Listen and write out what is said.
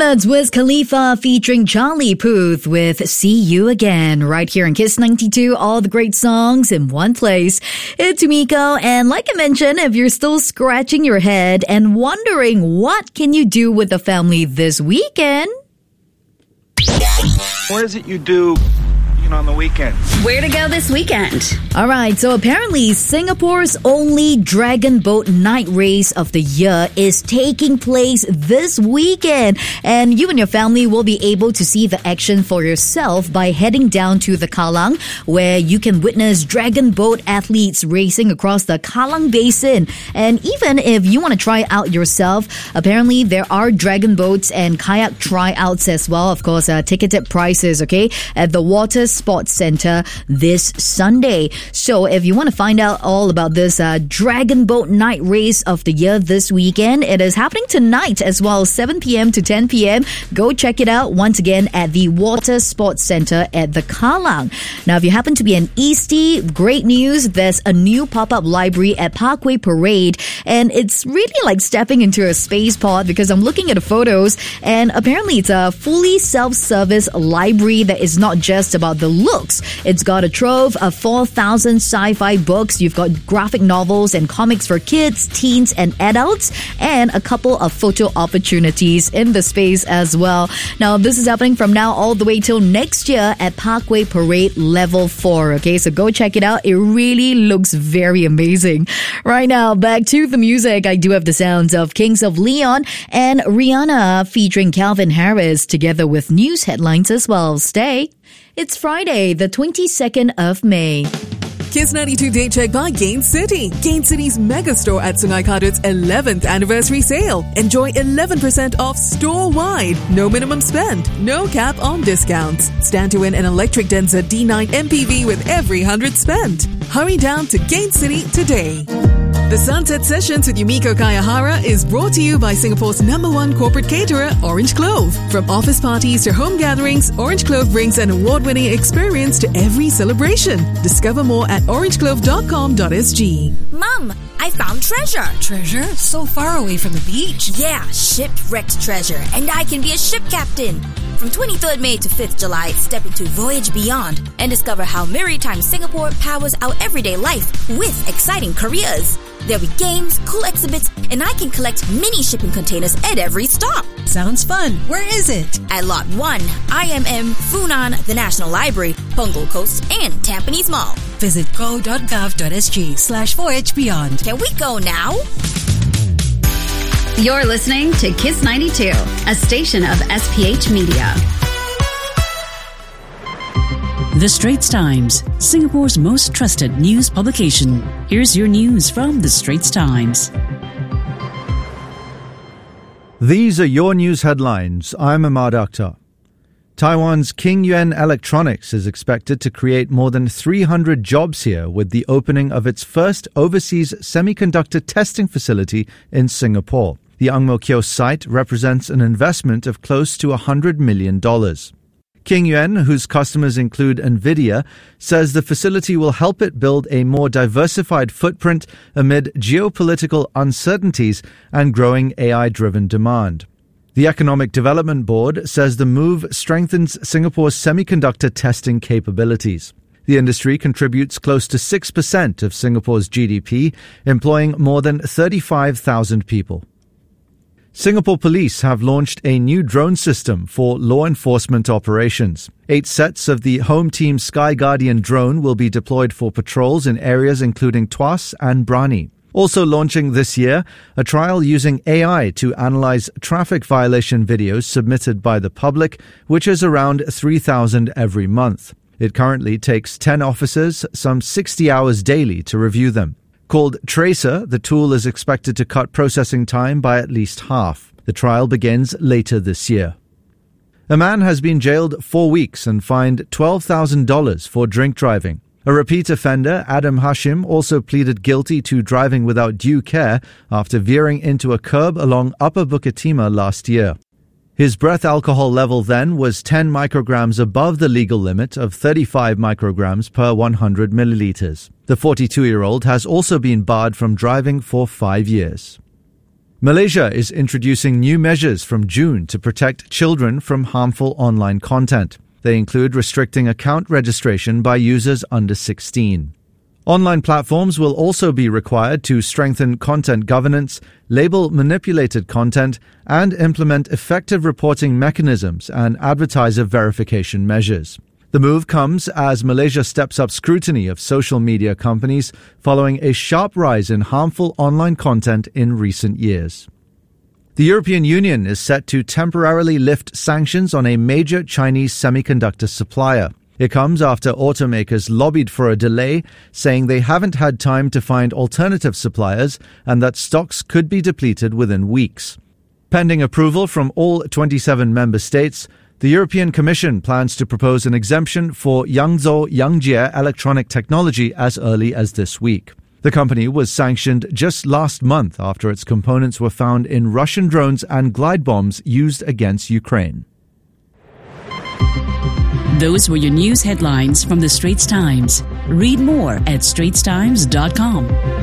That's Wiz Khalifa featuring Charlie Puth with See You Again right here in Kiss 92. All the great songs in one place. It's Miko, and like I mentioned, if you're still scratching your head and wondering what can you do with the family this weekend, what is it you do on the weekend? Where to go this weekend? All right, so apparently Singapore's only dragon boat night race of the year is taking place this weekend, and you and your family will be able to see the action for yourself by heading down to the Kallang, where you can witness dragon boat athletes racing across the Kallang Basin. And even if you want to try out yourself, apparently there are dragon boats and kayak tryouts as well. Of course, ticketed prices, okay, at the Water Sports Center this Sunday. So if you want to find out all about this Dragon Boat Night Race of the year this weekend, it is happening tonight as well, 7 p.m. to 10 p.m. Go check it out once again at the Water Sports Center at the Kallang. Now, if you happen to be an Eastie, great news. There's a new pop-up library at Parkway Parade, and it's really like stepping into a space pod because I'm looking at the photos, and apparently it's a fully self-service library that is not just about the looks. It's got a trove of 4,000 sci-fi books. You've got graphic novels and comics for kids, teens, and adults, and a couple of photo opportunities in the space as well. Now, this is happening from now all the way till next year at Parkway Parade Level 4. Okay, so go check it out. It really looks very amazing. Right now, back to the music. I do have the sounds of Kings of Leon and Rihanna featuring Calvin Harris together with news headlines as well. Stay. It's Friday, the 22nd of May. Kiss 92 Date Check by Gain City. Gain City's mega store at Sungai Kadut's 11th anniversary sale. Enjoy 11% off store-wide. No minimum spend. No cap on discounts. Stand to win an electric Denza D9 MPV with every 100 spent. Hurry down to Gain City today. The Sunset Sessions with Yumiko Kayahara is brought to you by Singapore's #1 corporate caterer, Orange Clove. From office parties to home gatherings, Orange Clove brings an award-winning experience to every celebration. Discover more at orangeclove.com.sg. Mom, I found treasure. Treasure? So far away from the beach. Yeah, shipwrecked treasure. And I can be a ship captain. From 23rd May to 5th July, step into Voyage Beyond and discover how Maritime Singapore powers our everyday life with exciting careers. There'll be games, cool exhibits, and I can collect mini shipping containers at every stop. Sounds fun. Where is it? At Lot 1, IMM, Funan, the National Library, Punggol Coast, and Tampines Mall. Visit go.gov.sg/Voyage Beyond. Can we go now? You're listening to Kiss 92, a station of SPH Media. The Straits Times, Singapore's most trusted news publication. Here's your news from The Straits Times. These are your news headlines. I'm Ahmad Akhtar. Taiwan's King Yuan Electronics is expected to create more than 300 jobs here with the opening of its first overseas semiconductor testing facility in Singapore. The Ang Mo Kio site represents an investment of close to $100 million. King Yuan, whose customers include NVIDIA, says the facility will help it build a more diversified footprint amid geopolitical uncertainties and growing AI-driven demand. The Economic Development Board says the move strengthens Singapore's semiconductor testing capabilities. The industry contributes close to 6% of Singapore's GDP, employing more than 35,000 people. Singapore police have launched a new drone system for law enforcement operations. 8 sets of the Home Team Sky Guardian drone will be deployed for patrols in areas including Tuas and Brani. Also launching this year, a trial using AI to analyze traffic violation videos submitted by the public, which is around 3,000 every month. It currently takes 10 officers some 60 hours daily to review them. Called Tracer, the tool is expected to cut processing time by at least half. The trial begins later this year. A man has been jailed 4 weeks and fined $12,000 for drink driving. A repeat offender, Adam Hashim, also pleaded guilty to driving without due care after veering into a curb along Upper Bukit Timah last year. His breath alcohol level then was 10 micrograms above the legal limit of 35 micrograms per 100 milliliters. The 42-year-old has also been barred from driving for 5 years. Malaysia is introducing new measures from June to protect children from harmful online content. They include restricting account registration by users under 16. Online platforms will also be required to strengthen content governance, label manipulated content, and implement effective reporting mechanisms and advertiser verification measures. The move comes as Malaysia steps up scrutiny of social media companies following a sharp rise in harmful online content in recent years. The European Union is set to temporarily lift sanctions on a major Chinese semiconductor supplier. It comes after automakers lobbied for a delay, saying they haven't had time to find alternative suppliers and that stocks could be depleted within weeks. Pending approval from all 27 member states, the European Commission plans to propose an exemption for Yangzhou Yangjie Electronic Technology as early as this week. The company was sanctioned just last month after its components were found in Russian drones and glide bombs used against Ukraine. Those were your news headlines from the Straits Times. Read more at straitstimes.com.